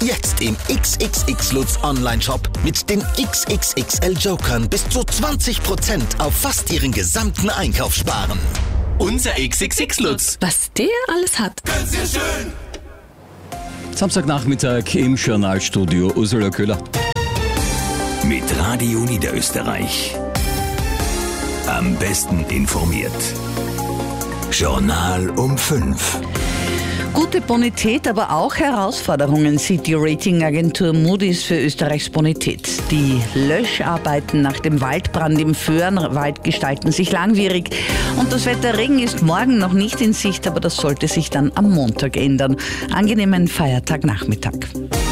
Jetzt im XXX Lutz Online-Shop mit den XXXL Jokern bis zu 20% auf fast Ihren gesamten Einkauf sparen. Unser XXX Lutz. Was der alles hat. Sehr schön. Samstagnachmittag im Journalstudio Ursula Köhler. Mit Radio Niederösterreich. Am besten informiert. Journal um 5. Gute Bonität, aber auch Herausforderungen sieht die Ratingagentur Moody's für Österreichs Bonität. Die Löscharbeiten nach dem Waldbrand im Föhrenwald gestalten sich langwierig. Und das Wetter Regen ist morgen noch nicht in Sicht, aber das sollte sich dann am Montag ändern. Angenehmen Feiertagnachmittag.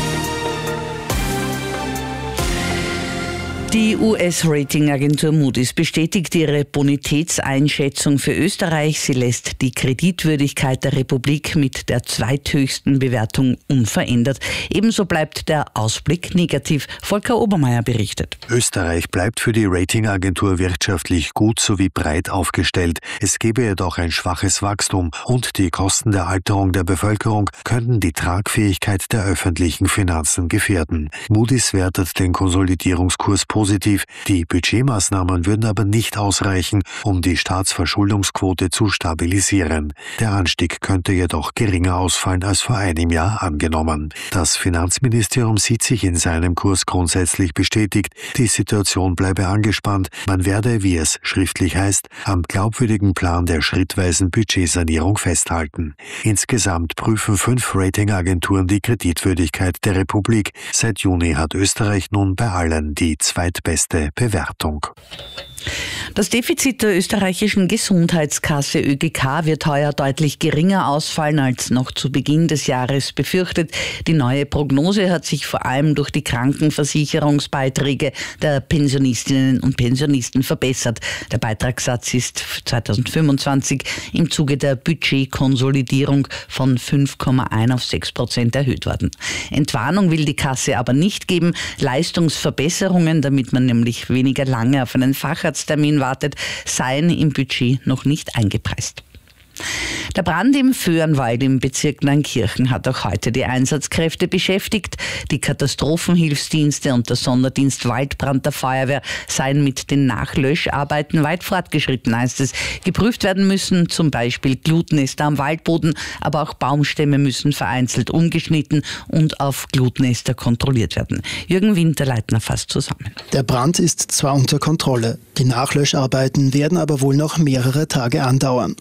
Die US-Ratingagentur Moody's bestätigt ihre Bonitätseinschätzung für Österreich. Sie lässt die Kreditwürdigkeit der Republik mit der zweithöchsten Bewertung unverändert. Ebenso bleibt der Ausblick negativ. Volker Obermeier berichtet. Österreich bleibt für die Ratingagentur wirtschaftlich gut sowie breit aufgestellt. Es gebe jedoch ein schwaches Wachstum und die Kosten der Alterung der Bevölkerung könnten die Tragfähigkeit der öffentlichen Finanzen gefährden. Moody's wertet den Konsolidierungskurs positiv. Die Budgetmaßnahmen würden aber nicht ausreichen, um die Staatsverschuldungsquote zu stabilisieren. Der Anstieg könnte jedoch geringer ausfallen als vor einem Jahr angenommen. Das Finanzministerium sieht sich in seinem Kurs grundsätzlich bestätigt. Die Situation bleibe angespannt. Man werde, wie es schriftlich heißt, am glaubwürdigen Plan der schrittweisen Budgetsanierung festhalten. Insgesamt prüfen 5 Ratingagenturen die Kreditwürdigkeit der Republik. Seit Juni hat Österreich nun bei allen die zweitbeste Bewertung. Das Defizit der österreichischen Gesundheitskasse ÖGK wird heuer deutlich geringer ausfallen als noch zu Beginn des Jahres befürchtet. Die neue Prognose hat sich vor allem durch die Krankenversicherungsbeiträge der Pensionistinnen und Pensionisten verbessert. Der Beitragssatz ist 2025 im Zuge der Budgetkonsolidierung von 5,1 auf 6% erhöht worden. Entwarnung will die Kasse aber nicht geben. Leistungsverbesserungen, damit man nämlich weniger lange auf einen Facharzttermin wartet, seien im Budget noch nicht eingepreist. Der Brand im Föhrenwald im Bezirk Neunkirchen hat auch heute die Einsatzkräfte beschäftigt. Die Katastrophenhilfsdienste und der Sonderdienst Waldbrand der Feuerwehr seien mit den Nachlöscharbeiten weit fortgeschritten, heißt es. Geprüft werden müssen zum Beispiel Glutnester am Waldboden, aber auch Baumstämme müssen vereinzelt umgeschnitten und auf Glutnester kontrolliert werden. Jürgen Winterleitner fasst zusammen. Der Brand ist zwar unter Kontrolle, die Nachlöscharbeiten werden aber wohl noch mehrere Tage andauern.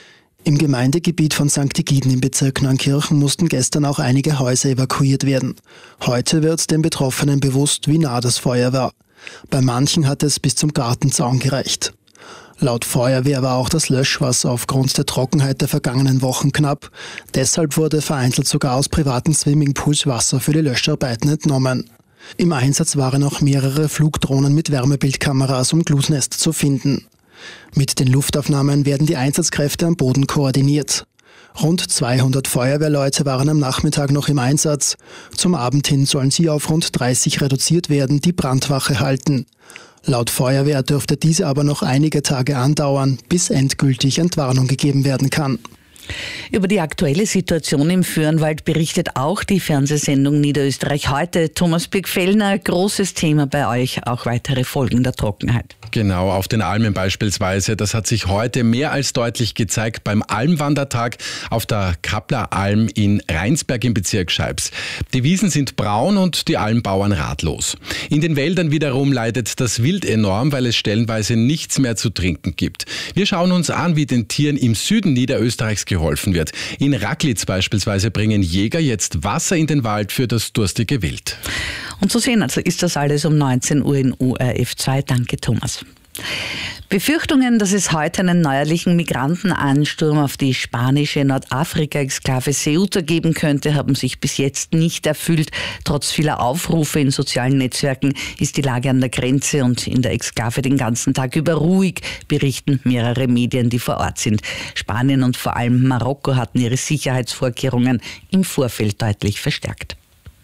Im Gemeindegebiet von St. Egiden im Bezirk Neunkirchen mussten gestern auch einige Häuser evakuiert werden. Heute wird den Betroffenen bewusst, wie nah das Feuer war. Bei manchen hat es bis zum Gartenzaun gereicht. Laut Feuerwehr war auch das Löschwasser aufgrund der Trockenheit der vergangenen Wochen knapp. Deshalb wurde vereinzelt sogar aus privaten Swimmingpools Wasser für die Löscharbeiten entnommen. Im Einsatz waren auch mehrere Flugdrohnen mit Wärmebildkameras, um Glutnester zu finden. Mit den Luftaufnahmen werden die Einsatzkräfte am Boden koordiniert. Rund 200 Feuerwehrleute waren am Nachmittag noch im Einsatz. Zum Abend hin sollen sie auf rund 30 reduziert werden, die Brandwache halten. Laut Feuerwehr dürfte diese aber noch einige Tage andauern, bis endgültig Entwarnung gegeben werden kann. Über die aktuelle Situation im Föhrenwald berichtet auch die Fernsehsendung Niederösterreich heute. Thomas Birk-Fellner, großes Thema bei euch, auch weitere Folgen der Trockenheit. Genau, auf den Almen beispielsweise. Das hat sich heute mehr als deutlich gezeigt beim Almwandertag auf der Kappler-Alm in Rheinsberg im Bezirk Scheibs. Die Wiesen sind braun und die Almbauern ratlos. In den Wäldern wiederum leidet das Wild enorm, weil es stellenweise nichts mehr zu trinken gibt. Wir schauen uns an, wie den Tieren im Süden Niederösterreichs geholfen wird. In Racklitz beispielsweise bringen Jäger jetzt Wasser in den Wald für das durstige Wild. Und zu sehen also ist das alles um 19 Uhr in ORF 2. Danke, Thomas. Befürchtungen, dass es heute einen neuerlichen Migrantenansturm auf die spanische Nordafrika-Exklave Ceuta geben könnte, haben sich bis jetzt nicht erfüllt. Trotz vieler Aufrufe in sozialen Netzwerken ist die Lage an der Grenze und in der Exklave den ganzen Tag über ruhig, berichten mehrere Medien, die vor Ort sind. Spanien und vor allem Marokko hatten ihre Sicherheitsvorkehrungen im Vorfeld deutlich verstärkt.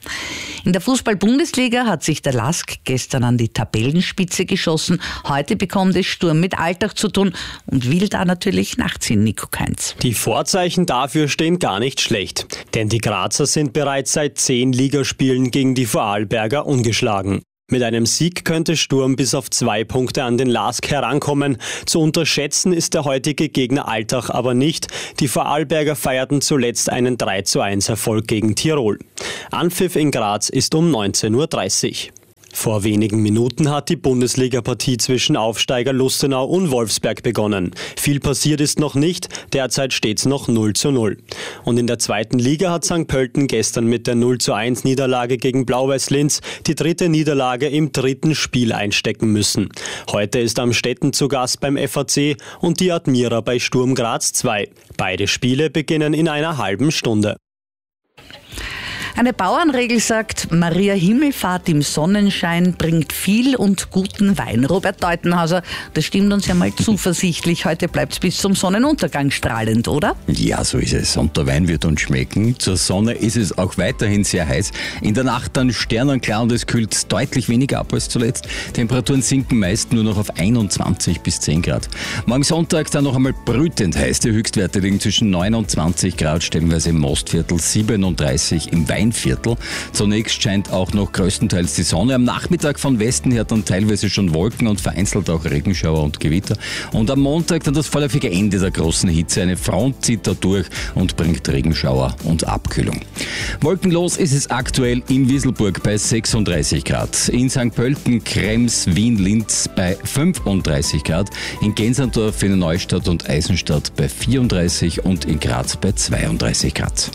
In der Fußball-Bundesliga hat sich der LASK gestern an die Tabellenspitze geschossen. Heute bekommt es Sturm mit Altach zu tun und will da natürlich nachziehen, Nico Kainz. Die Vorzeichen dafür stehen gar nicht schlecht, denn die Grazer sind bereits seit 10 Ligaspielen gegen die Vorarlberger ungeschlagen. Mit einem Sieg könnte Sturm bis auf 2 Punkte an den LASK herankommen. Zu unterschätzen ist der heutige Gegner Altach aber nicht. Die Vorarlberger feierten zuletzt einen 3:1 Erfolg gegen Tirol. Anpfiff in Graz ist um 19:30 Uhr. Vor wenigen Minuten hat die Bundesliga-Partie zwischen Aufsteiger Lustenau und Wolfsberg begonnen. Viel passiert ist noch nicht, derzeit steht es noch 0:0. Und in der zweiten Liga hat St. Pölten gestern mit der 0:1 Niederlage gegen Blau-Weiß Linz die 3. Niederlage im 3. Spiel einstecken müssen. Heute ist Amstetten zu Gast beim FAC und die Admira bei Sturm Graz 2. Beide Spiele beginnen in einer halben Stunde. Eine Bauernregel sagt, Maria Himmelfahrt im Sonnenschein bringt viel und guten Wein. Robert Deutenhauser, das stimmt uns ja mal zuversichtlich. Heute bleibt es bis zum Sonnenuntergang strahlend, oder? Ja, so ist es. Und der Wein wird uns schmecken. Zur Sonne ist es auch weiterhin sehr heiß. In der Nacht dann sternenklar und es kühlt deutlich weniger ab als zuletzt. Temperaturen sinken meist nur noch auf 21 bis 10 Grad. Morgen Sonntag dann noch einmal brütend heiß. Die Höchstwerte liegen zwischen 29 Grad, stellenweise im Mostviertel, 37 im Weinviertel. Zunächst scheint auch noch größtenteils die Sonne. Am Nachmittag von Westen her dann teilweise schon Wolken und vereinzelt auch Regenschauer und Gewitter. Und am Montag dann das vorläufige Ende der großen Hitze. Eine Front zieht da durch und bringt Regenschauer und Abkühlung. Wolkenlos ist es aktuell in Wieselburg bei 36 Grad. In St. Pölten, Krems, Wien, Linz bei 35 Grad. In Gensandorf, in Neustadt und Eisenstadt bei 34 und in Graz bei 32 Grad.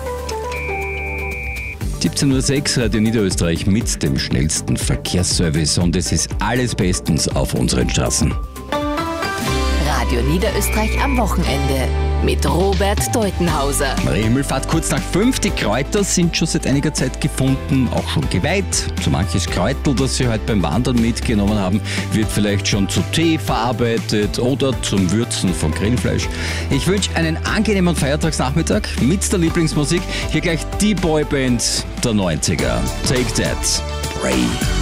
17:06 Uhr, Radio Niederösterreich mit dem schnellsten Verkehrsservice und es ist alles bestens auf unseren Straßen. Radio Niederösterreich am Wochenende mit Robert Deutenhauser. Maria Himmelfahrt kurz nach 5. Die Kräuter sind schon seit einiger Zeit gefunden, auch schon geweiht. So manches Kräutel, das Sie heute beim Wandern mitgenommen haben, wird vielleicht schon zu Tee verarbeitet oder zum Würzen von Grillfleisch. Ich wünsche einen angenehmen Feiertagsnachmittag mit der Lieblingsmusik. Hier gleich die Boyband der 90er. Take That, Pray.